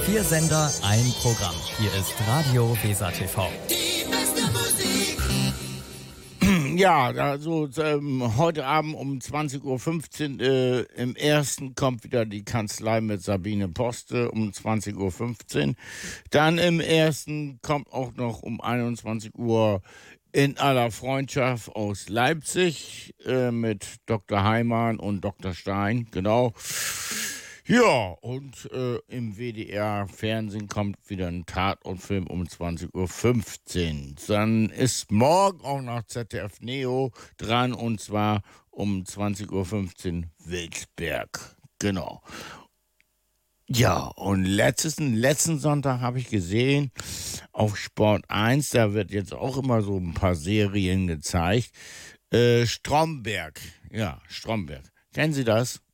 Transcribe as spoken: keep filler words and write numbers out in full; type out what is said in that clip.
Vier Sender, ein Programm. Hier ist Radio Weser T V. Die beste Musik. Ja, also ähm, heute Abend um zwanzig Uhr fünfzehn äh, im ersten kommt wieder die Kanzlei mit Sabine Poste um zwanzig Uhr fünfzehn. Dann im ersten kommt auch noch um einundzwanzig Uhr In aller Freundschaft aus Leipzig äh, mit Doktor Heimann und Doktor Stein, genau. Ja, und äh, im W D R-Fernsehen kommt wieder ein Tatortfilm um zwanzig Uhr fünfzehn. Dann ist morgen auch noch Z D F Neo dran, und zwar um zwanzig Uhr fünfzehn Wilsberg. Genau. Ja, und letzten, letzten Sonntag habe ich gesehen, auf Sport eins, da wird jetzt auch immer so ein paar Serien gezeigt. Äh, Stromberg, ja, Stromberg. Kennen Sie das?